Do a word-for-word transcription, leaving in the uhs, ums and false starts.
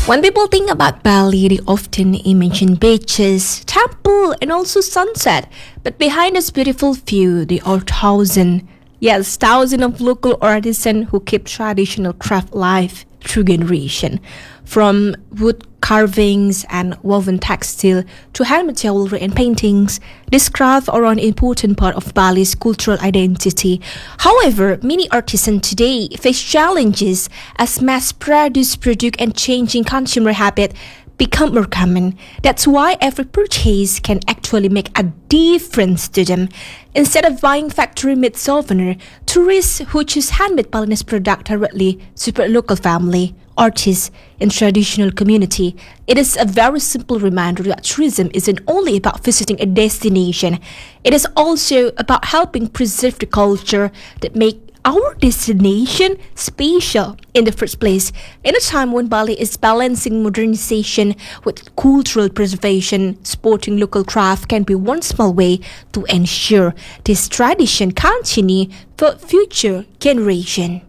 When people think about Bali, they often imagine beaches, temple, and also sunset. But behind this beautiful view, there are thousands, yes, thousands of local artisans who keep traditional craft alive through generation. From wood carvings and woven textile to handmade jewelry and paintings, these crafts are an important part of Bali's cultural identity. However, many artisans today face challenges as mass-produced product and changing consumer habit become more common. That's why every purchase can actually make a difference to them. Instead of buying factory-made souvenir, tourists who choose handmade Balinese product directly support local family, artists, and traditional community. It is a very simple reminder that tourism isn't only about visiting a destination. It is also about helping preserve the culture that make our destination special in the first place. In a time when Bali is balancing modernization with cultural preservation, supporting local craft can be one small way to ensure this tradition continue for future generation.